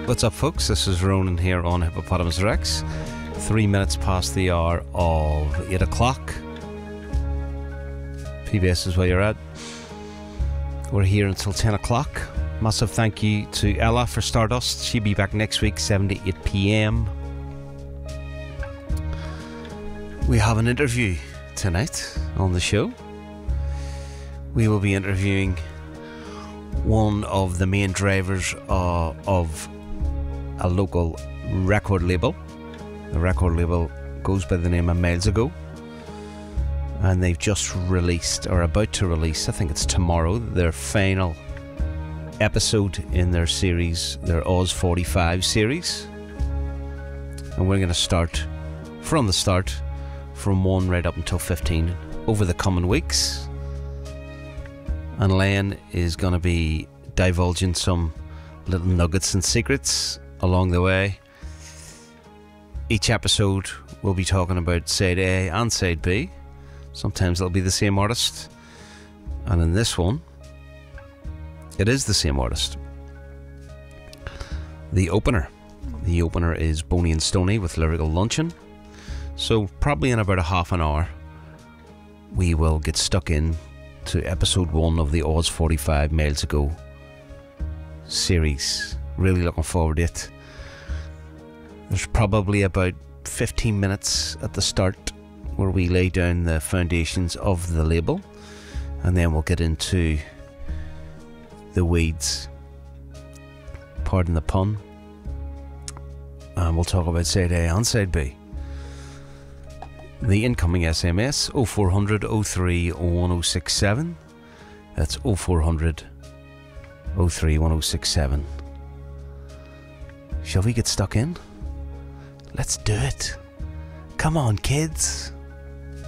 What's up, folks? This is Ronan here on Hippopotamus Rex. 3 minutes past the hour of 8 o'clock. PBS is where you're at. We're here until 10 o'clock. Massive thank you to Ella for Stardust. She'll be back next week, 7 to 8 p.m. We have an interview tonight on the show. We will be interviewing one of the main drivers of a local record label. The record label goes by the name of Miles Ago, and they've just released, or about to release, I think it's tomorrow, their final episode in their series, their Oz 45 series. And we're going to start from the start, from 1 right up until 15 over the coming weeks. And Len is going to be divulging some little nuggets and secrets along the way. Each episode we'll be talking about side A and side B. Sometimes it'll be the same artist, and in this one it is the same artist. The opener is Boney and Stoney with Lyrical Luncheon. So probably in about a half an hour we will get stuck in to episode 1 of the Oz 45 Miles Ago series. Really looking forward to it. There's probably about 15 minutes at the start where we lay down the foundations of the label, and then we'll get into the weeds, pardon the pun, and we'll talk about side A and side B. The incoming SMS 0400 03 1067. That's 0400 03 1067. Shall we get stuck in? Let's do it. Come on, kids.